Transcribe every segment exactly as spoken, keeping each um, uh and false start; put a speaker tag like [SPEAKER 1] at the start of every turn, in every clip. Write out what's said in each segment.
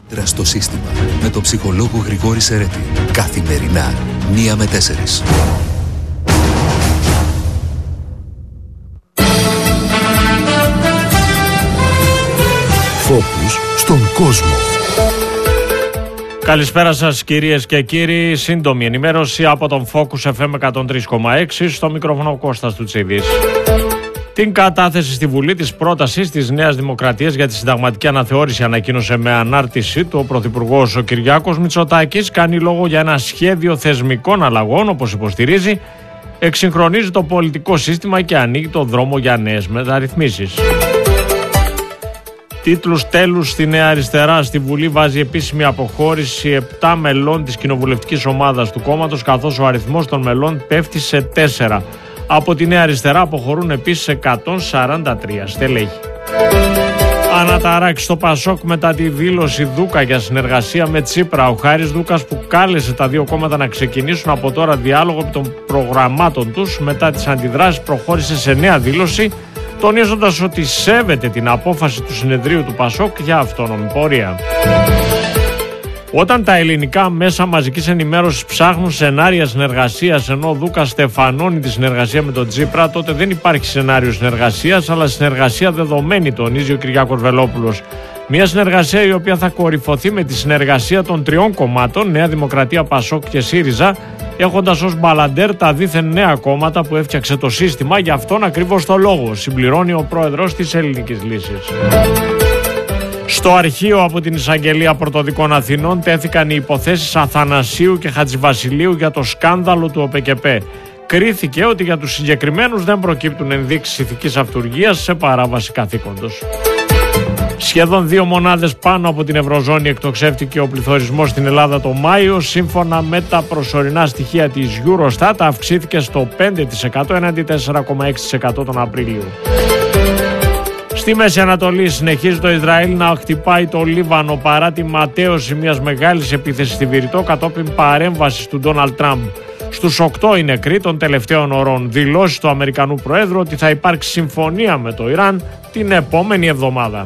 [SPEAKER 1] Στο σύστημα με τον ψυχολόγο Γρηγόρη Σερέτη. Καθημερινά, μία με τέσσερις.
[SPEAKER 2] Φόκους στον κόσμο.
[SPEAKER 3] Καλησπέρα σας κυρίες και κύριοι. Σύντομη ενημέρωση από τον Focus εφ εμ εκατόν τρία κόμμα έξι. Στο μικρόφωνο Κώστας Τουτσίδης. Την κατάθεση στη Βουλή της πρότασης της Νέας Δημοκρατίας για τη συνταγματική αναθεώρηση ανακοίνωσε με ανάρτηση του ο Πρωθυπουργός ο Κυριάκος Μητσοτάκης. Κάνει λόγο για ένα σχέδιο θεσμικών αλλαγών, όπως υποστηρίζει, εξυγχρονίζει το πολιτικό σύστημα και ανοίγει το δρόμο για νέες μεταρρυθμίσεις. Τίτλους τέλους στη Νέα Αριστερά. Στη Βουλή βάζει επίσημη αποχώρηση επτά μελών της κοινοβουλευτικής ομάδας του κόμματος, καθώς ο αριθμός των μελών πέφτει σε τέσσερα. Από τη Νέα Αριστερά αποχωρούν επίσης εκατόν σαράντα τρία στελέχη. Αναταράξει στο Πασόκ μετά τη δήλωση Δούκα για συνεργασία με Τσίπρα. Ο Χάρης Δούκας, που κάλεσε τα δύο κόμματα να ξεκινήσουν από τώρα διάλογο επί των προγραμμάτων τους μετά τις αντιδράσεις, προχώρησε σε νέα δήλωση, τονίζοντας ότι σέβεται την απόφαση του συνεδρίου του Πασόκ για αυτόνομη πορεία. Όταν τα ελληνικά μέσα μαζικής ενημέρωσης ψάχνουν σενάρια συνεργασίας, ενώ ο Δούκας στεφανώνει τη συνεργασία με τον Τσίπρα, τότε δεν υπάρχει σενάριο συνεργασίας, αλλά συνεργασία δεδομένη, τονίζει ο Κυριάκος Βελόπουλος. Μια συνεργασία η οποία θα κορυφωθεί με τη συνεργασία των τριών κομμάτων, Νέα Δημοκρατία, Πασόκ και ΣΥΡΙΖΑ, έχοντας ως μπαλαντέρ τα δίθεν νέα κόμματα που έφτιαξε το σύστημα, για αυτόν ακριβώς το λόγο, συμπληρώνει ο πρόεδρος της Ελληνικής Λύσης. Στο αρχείο από την Εισαγγελία Πρωτοδικών Αθηνών τέθηκαν οι υποθέσεις Αθανασίου και Χατζηβασιλείου για το σκάνδαλο του ΟΠΕΚΕΠΕ. Κρίθηκε ότι για τους συγκεκριμένους δεν προκύπτουν ενδείξεις ηθικής αυτουργίας σε παράβαση καθήκοντος. Σχεδόν δύο μονάδες πάνω από την Ευρωζώνη εκτοξεύτηκε ο πληθωρισμός στην Ελλάδα το Μάιο. Σύμφωνα με τα προσωρινά στοιχεία της Eurostat, αυξήθηκε στο πέντε τοις εκατό έναντι τέσσερα κόμμα έξι τοις εκατό τον Απρίλιο. Στη Μέση Ανατολή συνεχίζει το Ισραήλ να χτυπάει το Λίβανο παρά τη ματέωση μιας μεγάλης επίθεσης στη Βηρητό κατόπιν παρέμβασης του Ντόναλντ Τραμπ. Στους οκτώ οι νεκροί των τελευταίων ωρών. Δηλώσεις του Αμερικανού Προέδρου ότι θα υπάρξει συμφωνία με το Ιράν την επόμενη εβδομάδα.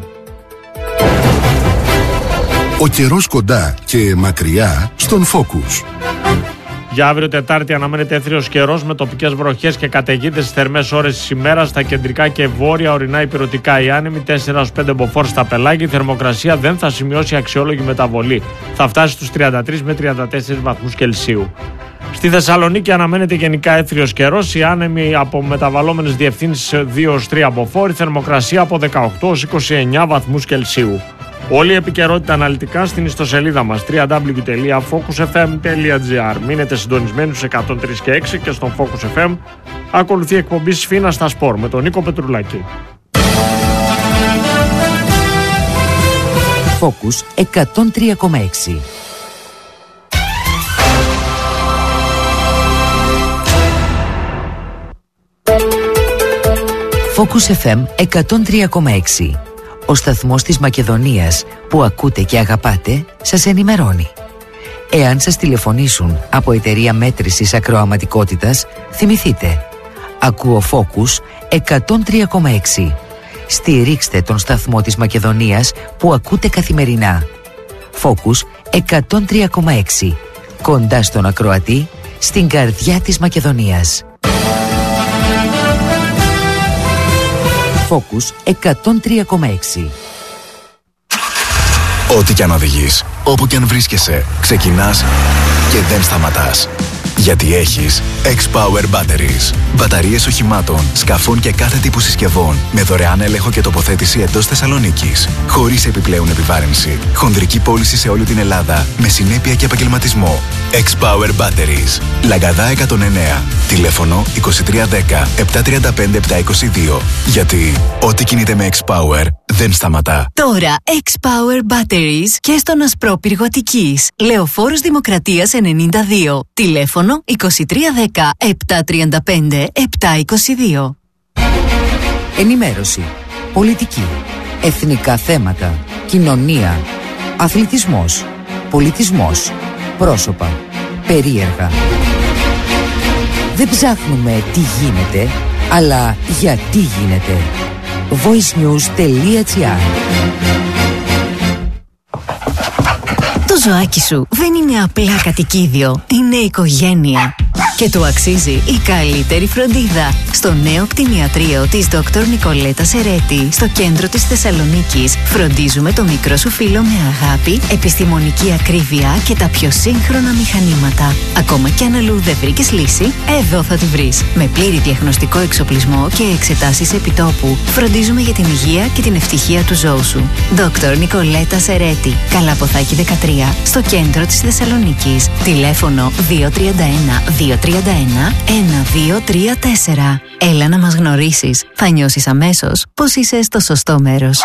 [SPEAKER 2] Ο καιρός κοντά και μακριά στον Focus.
[SPEAKER 3] Για αύριο Τετάρτη αναμένεται έθριος καιρός με τοπικές βροχές και καταιγίδες στις θερμές ώρες της ημέρας στα κεντρικά και βόρεια ορεινά υπηρετικά. Οι άνεμοι τέσσερα έως πέντε μποφόρ στα πελάγια. Η θερμοκρασία δεν θα σημειώσει αξιόλογη μεταβολή. Θα φτάσει στους τριάντα τρεις με τριάντα τέσσερις βαθμούς Κελσίου. Στη Θεσσαλονίκη αναμένεται γενικά έθριος καιρός. Οι άνεμοι από μεταβαλλόμενες διευθύνσεις δύο έως τρία μποφόρ. Η θερμοκρασία από δεκαοκτώ έως είκοσι εννέα βαθμούς Κελσίου. Όλη η επικαιρότητα αναλυτικά στην ιστοσελίδα μας double-u double-u double-u τελεία focus f m τελεία g r. Μείνετε συντονισμένοι στους εκατόν τρία και έξι και στον Focus εφ εμ ακολουθεί εκπομπή Σφίνα στα Σπορ με τον Νίκο Πετρουλάκη.
[SPEAKER 4] Focus εκατόν τρία κόμμα έξι. Focus εφ εμ εκατόν τρία κόμμα έξι. Ο σταθμός της Μακεδονίας που ακούτε και αγαπάτε σας ενημερώνει. Εάν σας τηλεφωνήσουν από εταιρεία μέτρησης ακροαματικότητας, θυμηθείτε. Ακούω Focus εκατόν τρία κόμμα έξι. Στηρίξτε τον σταθμό της Μακεδονίας που ακούτε καθημερινά. Focus εκατόν τρία κόμμα έξι. Κοντά στον ακροατή, στην καρδιά της Μακεδονίας. Focus εκατόν τρία κόμμα έξι.
[SPEAKER 5] Ό,τι κι αν οδηγείς, όπου κι αν βρίσκεσαι, ξεκινάς και δεν σταματάς. Γιατί έχεις X-Power Batteries. Μπαταρίες οχημάτων, σκαφών και κάθε τύπου συσκευών με δωρεάν έλεγχο και τοποθέτηση εντός Θεσσαλονίκης. Χωρίς επιπλέον επιβάρυνση. Χονδρική πώληση σε όλη την Ελλάδα με συνέπεια και επαγγελματισμό. X-Power Batteries. Λαγκαδά εκατόν εννέα. Τηλέφωνο είκοσι τρία δέκα επτακόσια τριάντα πέντε επτακόσια είκοσι δύο. Γιατί ό,τι κινείται με X-Power δεν σταματά.
[SPEAKER 6] Τώρα X-Power Batteries και στον Ασπρόπυργο Αττικής. Λεωφόρος Δημοκρατίας ενενήντα δύο. Τηλέφωνο είκοσι τρία δέκα επτακόσια τριάντα πέντε επτακόσια είκοσι δύο.
[SPEAKER 4] Ενημέρωση, πολιτική, εθνικά θέματα, κοινωνία, αθλητισμός, πολιτισμός, πρόσωπα, περίεργα. Δεν ψάχνουμε τι γίνεται, αλλά γιατί γίνεται. voice news τελεία gr.
[SPEAKER 6] ζωάκι σου δεν είναι απλά κατοικίδιο, είναι οικογένεια. Και του αξίζει η καλύτερη φροντίδα. Στο νέο κτηνιατρίο της Δόκτωρ Νικολέτα Σερέτη, στο κέντρο της Θεσσαλονίκης, φροντίζουμε το μικρό σου φίλο με αγάπη, επιστημονική ακρίβεια και τα πιο σύγχρονα μηχανήματα. Ακόμα κι αν αλλού δεν βρήκες λύση, εδώ θα τη βρεις. Με πλήρη διαγνωστικό εξοπλισμό και εξετάσεις επιτόπου, φροντίζουμε για την υγεία και την ευτυχία του ζώου σου. Δόκτωρ Νικολέτα Σερέτη, Καλαποθάκη δεκατρία, στο κέντρο της Θεσσαλονίκης. Τηλέφωνο δύο τρία ένα δύο τρία ένα ένα δύο τρία τέσσερα. Έλα να μας γνωρίσεις. Θα νιώσεις αμέσως πως είσαι στο σωστό μέρος.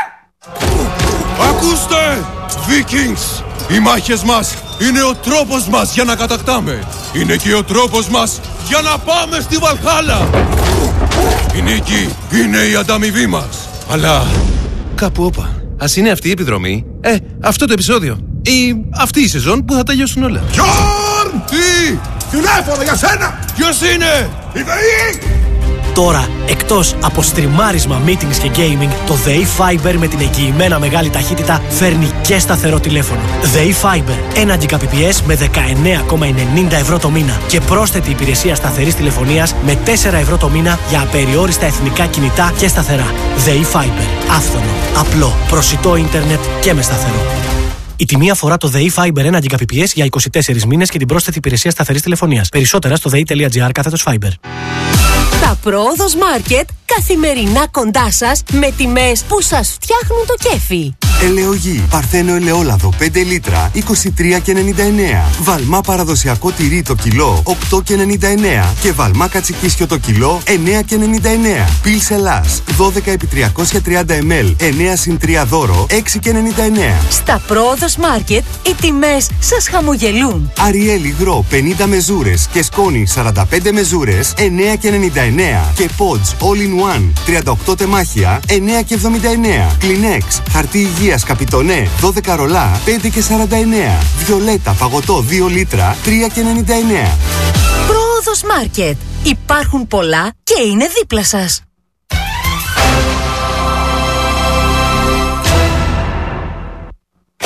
[SPEAKER 7] Ακούστε! Vikings! Οι μάχες μας είναι ο τρόπος μας για να κατακτάμε. Είναι και ο τρόπος μας για να πάμε στη Βαλχάλα. Η νίκη είναι η ανταμοιβή μας. Αλλά κάπου όπα. Ας είναι αυτή η επιδρομή, ε, αυτό το επεισόδιο ή αυτή η σεζόν που θα τελειώσουν όλα. Γιόρν! Τι! Τηλέφωνο για σένα! Ποιος είναι? Η ΔΕΗ!
[SPEAKER 8] Τώρα, εκτός από στριμάρισμα, meetings και gaming, το ΔΕΗ Fiber με την εγγυημένα μεγάλη ταχύτητα φέρνει και σταθερό τηλέφωνο. ΔΕΗ Fiber, ένα Gbps με δεκαεννέα κόμμα ενενήντα ευρώ το μήνα και πρόσθετη υπηρεσία σταθερής τηλεφωνίας με τέσσερα ευρώ το μήνα για απεριόριστα εθνικά κινητά και σταθερά. ΔΕΗ Fiber, άφθονο, απλό, προσιτό ίντερνετ και με σταθερό. Η τιμή αφορά το ΔΕΗ Fiber ένα Gbps για είκοσι τέσσερις μήνες και την πρόσθετη υπηρεσία σταθερής τηλεφωνίας. Περισσότερα στο δei.gr κάθετος Fiber.
[SPEAKER 9] Τα Πρόοδος Μάρκετ καθημερινά κοντά σας με τιμές που σας φτιάχνουν το κέφι.
[SPEAKER 10] Ελαιογή, Παρθένο ελαιόλαδο πέντε λίτρα είκοσι τρία και ενενήντα εννέα. Βαλμά παραδοσιακό τυρί το κιλό οκτώ και ενενήντα εννέα. Και βαλμά κατσικίσιο το κιλό εννέα και ενενήντα εννέα. Πιλς Ελλάς δώδεκα επί τριακόσια τριάντα μιλιλίτρα εννέα συν τρία δώρο έξι και ενενήντα εννέα.
[SPEAKER 9] Στα Πρόοδος Μάρκετ οι τιμές σας χαμογελούν.
[SPEAKER 10] Αριέλ υγρό πενήντα μεζούρες και σκόνη σαράντα πέντε μεζούρες εννέα και ενενήντα εννέα. Και Pods All in One τριάντα οκτώ τεμάχια εννέα και εβδομήντα εννέα. Kleenex χαρτί υγείας Καπιτονέ δώδεκα ρολά πέντε και σαράντα εννέα. Βιολέτα παγωτό δύο λίτρα τρία και ενενήντα εννέα.
[SPEAKER 9] Πρόοδος Μάρκετ. Υπάρχουν πολλά και είναι δίπλα σας.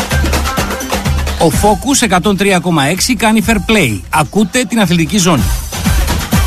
[SPEAKER 11] Ο Focus εκατόν τρία κόμμα έξι κάνει Fair Play. Ακούτε την αθλητική ζώνη.